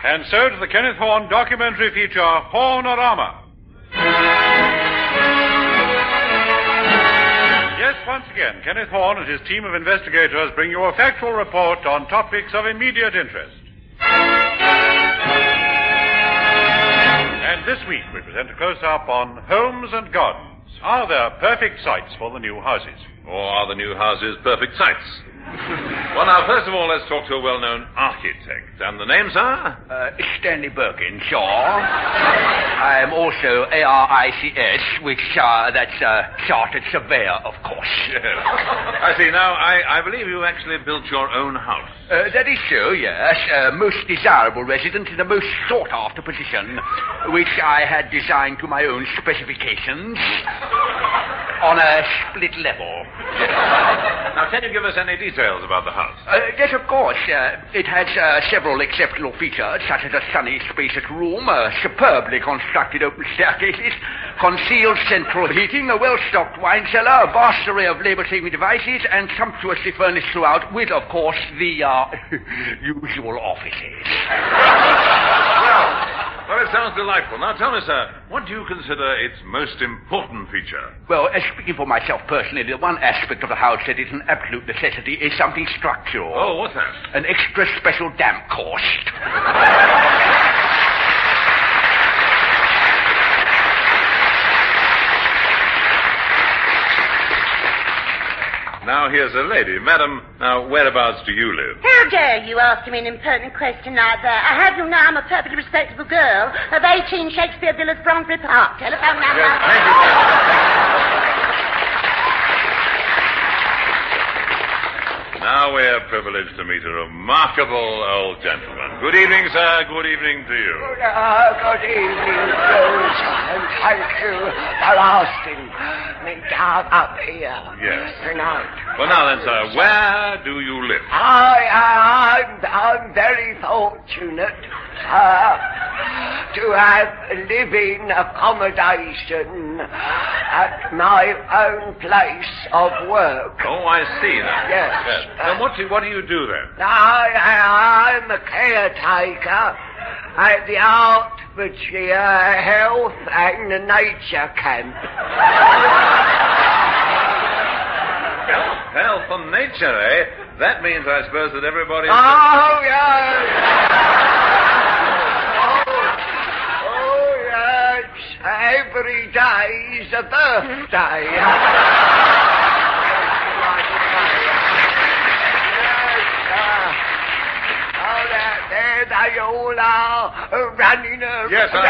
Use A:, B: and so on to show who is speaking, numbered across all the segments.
A: And so to the Kenneth Horne documentary feature, Hornorama. Yes, once again, Kenneth Horne and his team of investigators bring you a factual report on topics of immediate interest. And this week we present a close-up on homes and gardens. Are there perfect sites for the new houses?
B: Or are the new houses perfect sites? Well, now, first of all, let's talk to a well-known architect. And the name, sir?
C: Stanley Birkinshaw. I am also ARICS, which, that's Chartered Surveyor, of course.
B: Yes. I see. Now, I believe you actually built your own house.
C: That is so, yes. Most desirable residence in the most sought-after position, which I had designed to my own specifications on a split level.
B: Now, can you give us any details about the house?
C: Yes, of course. It has several exceptional features, such as a sunny, spacious room, superbly constructed open staircases, concealed central heating, a well-stocked wine cellar, a vast array of labor-saving devices, and sumptuously furnished throughout with, of course, the usual offices.
B: Well, it sounds delightful. Now, tell me, sir, what do you consider its most important feature?
C: Well, speaking for myself personally, the one aspect of the house that is an absolute necessity is something structural.
B: Oh, what's that?
C: An extra special damp course.
B: Now, here's a lady. Madam, now, whereabouts do you live?
D: How dare you ask me an impertinent question like that? I have you know I'm a perfectly respectable girl of 18 Shakespeare Villas, Bromsbury Park. Telephone number.
B: Yes, thank you. Now we're privileged to meet a remarkable old gentleman. Good evening, sir. Good evening to you.
E: Good evening, Rose, and thank you for asking me down up here.
B: Yes.
E: Tonight.
B: Well, now then, sir, where do you live?
E: I'm very fortunate to have living accommodation at my own place of work.
B: Oh, I see that.
E: Yes.
B: Then what do you do then?
E: I'm a caretaker at the Hertfordshire Health and Nature Camp.
B: Health and nature, eh? That means, I suppose, that everybody...
E: Oh, yes. Oh, yes. Every day's a birthday. There they all are, running around.
B: Yes, I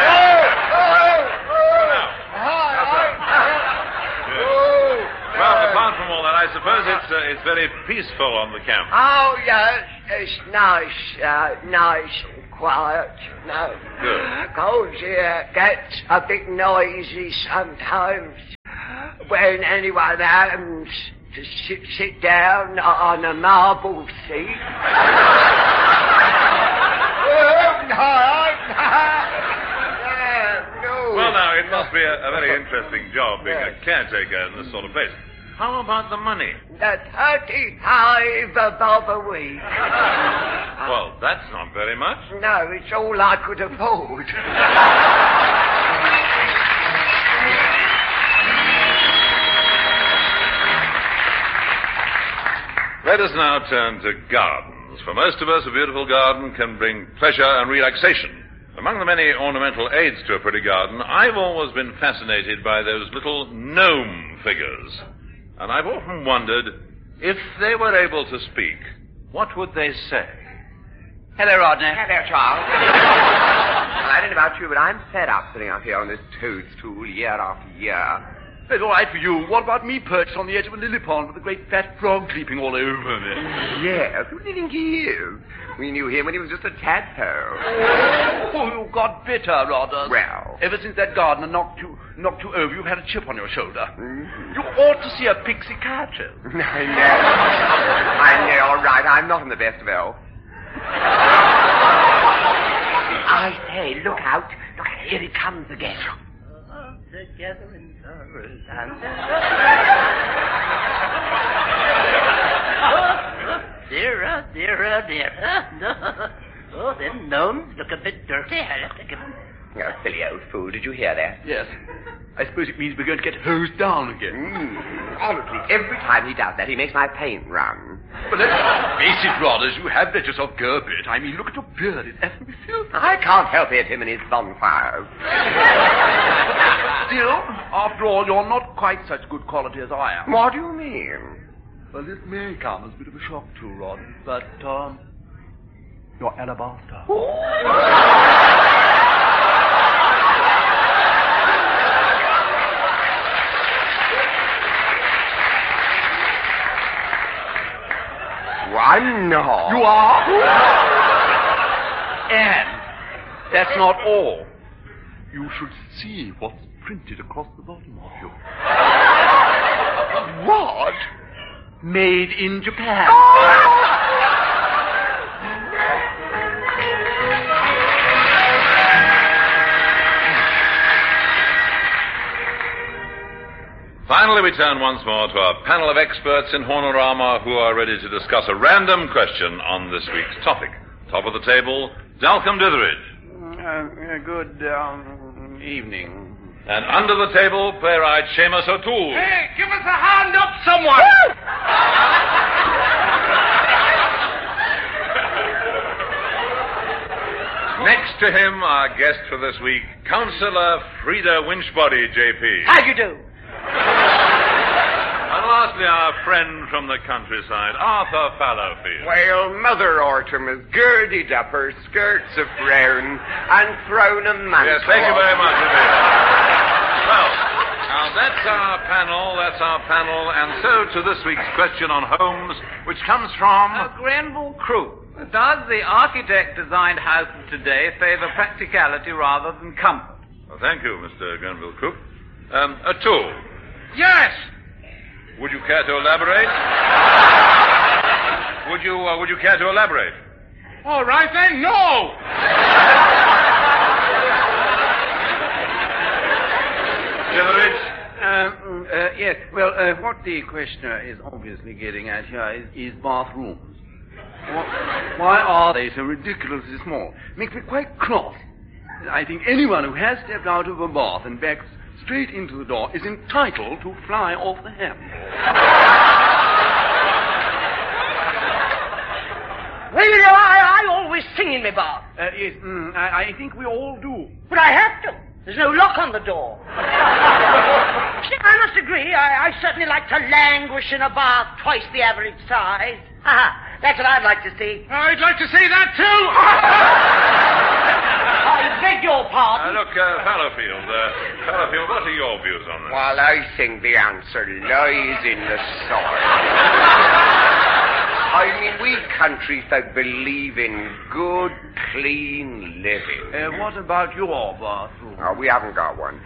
B: know. Well, apart from all that, I suppose it's very peaceful on the camp.
E: Oh, yes, it's nice and quiet. No.
B: Good.
E: Because it gets a bit noisy sometimes when anyone happens to sit down on a marble seat.
B: Well, now, it must be a very interesting job being a caretaker in this sort of place. How about the money?
E: 35 bob a week.
B: Well, that's not very much.
E: No, it's all I could afford.
B: Let us now turn to gardens. For most of us, a beautiful garden can bring pleasure and relaxation. Among the many ornamental aids to a pretty garden, I've always been fascinated by those little gnome figures. And I've often wondered, if they were able to speak, what would they say?
C: Hello, Rodney.
F: Hello, Charles. Well, I don't know about you, but I'm fed up sitting out here on this toadstool year after year.
C: It's all right for you. What about me perched on the edge of a lily pond with a great fat frog leaping all over me?
F: Yes, who do you think he is? We knew him when he was just a tadpole.
C: Oh, you got bitter, Rodders.
F: Well.
C: Ever since that gardener knocked you over, you've had a chip on your shoulder.
F: Mm-hmm.
C: You ought to see a pixie catcher.
F: I know, all right. I'm not in the best of health. I say, look out. Look, here he comes again.
D: Together in sorrows and dearer.
G: Oh, them gnomes look a bit dirty. I'll have to give them...
F: Oh, silly old fool, did you hear that?
C: Yes. I suppose it means we're going to get hosed down again.
F: Honestly, every time he does that, he makes my paint run.
C: But let's face it, Rodders, you have let yourself go a bit. I mean, look at your beard. It's absolutely filthy.
F: I can't help it, him and his bonfires.
C: Still, after all, you're not quite such good quality as I am.
F: What do you mean?
C: Well, this may come as a bit of a shock to you, Rod, but, you're alabaster.
F: I'm not.
C: You are? And that's not all. You should see what's printed across the bottom of you.
F: What?
C: Made in Japan.
B: Finally, we turn once more to our panel of experts in Hornorama who are ready to discuss a random question on this week's topic. Top of the table, Dalcombe Ditheridge.
C: Good evening.
B: And under the table, playwright Seamus O'Toole.
C: Hey, give us a hand up, someone!
B: Next to him, our guest for this week, Councillor Frida Winchbody, J.P.
G: How you do?
B: And lastly, our friend from the countryside, Arthur Fallowfield.
F: Well, Mother Autumn has girded up her skirts of brown and thrown a mantle.
B: Yes, thank you very much indeed. Well, now that's our panel, and so to this week's question on homes, which comes from...
H: Grenville Croup. Does the architect-designed house of today favor practicality rather than comfort?
B: Well, thank you, Mr. Grenville Croup. O'Toole.
C: Yes!
B: Would you care to elaborate? Would you care to elaborate?
C: All right, then, no!
B: Ditheridge?
C: Yes, well, what the questioner is obviously getting at here is bathrooms. Why are they so ridiculously small? Makes me quite cross. I think anyone who has stepped out of a bath and backs straight into the door is entitled to fly off the handle.
G: Well, you know, I always sing in my bath.
C: Yes, I think we all do.
G: But I have to. There's no lock on the door. See, I must agree, I certainly like to languish in a bath twice the average size. That's what I'd like to see.
C: I'd like to see that, too!
G: I beg your pardon.
B: Look, Fallowfield, what are your views on this?
F: Well, I think the answer lies in the soil. I mean, we country folk believe in good, clean living.
C: What about your bathroom?
F: Oh, we haven't got one.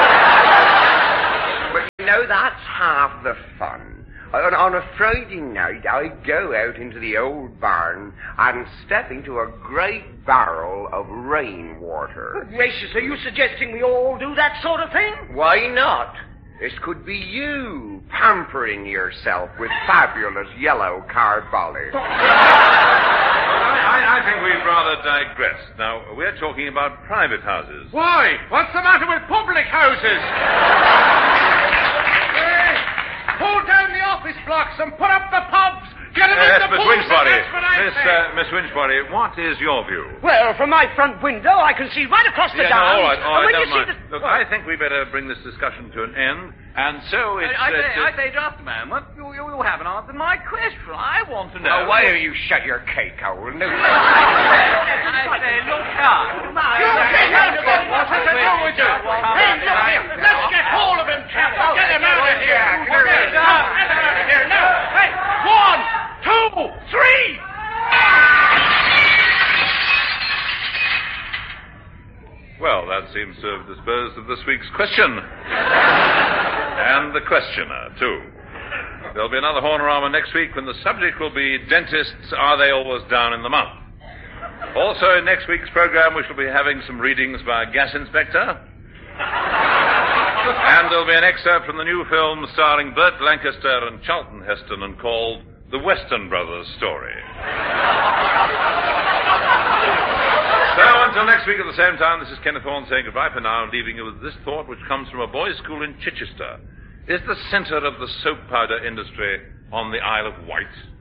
F: But, you know, that's half the fun. On a Friday night, I go out into the old barn and step into a great barrel of rainwater.
G: Good gracious, are you suggesting we all do that sort of thing?
F: Why not? This could be you pampering yourself with fabulous yellow carbolic.
B: I think we've rather digressed. Now, we're talking about private houses.
C: Why? What's the matter with public houses? Pull down the office blocks and put up the pubs. Get them in the
B: Miss
C: pools,
B: Winchbody.
C: that's what I say.
B: Miss Winchbody, what is your view?
G: Well, from my front window, I can see right across the downs.
B: All right,
G: and when
B: never
G: you see
B: mind. Look, I think we better bring this discussion to an end, and so it's...
H: I say, just a moment. You haven't answered my question. I want to know...
F: Now, why don't you shut your cake hole? No.
H: I say, look out.
C: What's the matter with you? Hey, look here. Let's get hold of him, chap. Get him out of here. Get him out of here. No. Hey, 1, 2, 3.
B: Well, that seems to have disposed of this week's question. And the questioner, too. There'll be another Hornorama next week when the subject will be dentists, are they always down in the mouth? Also, in next week's program, we shall be having some readings by a gas inspector. And there'll be an excerpt from the new film starring Burt Lancaster and Charlton Heston and called The Western Brothers Story. next week at the same time, this is Kenneth Horne saying goodbye for now, leaving you with this thought which comes from a boys' school in Chichester. Is the centre of the soap powder industry on the Isle of Wight?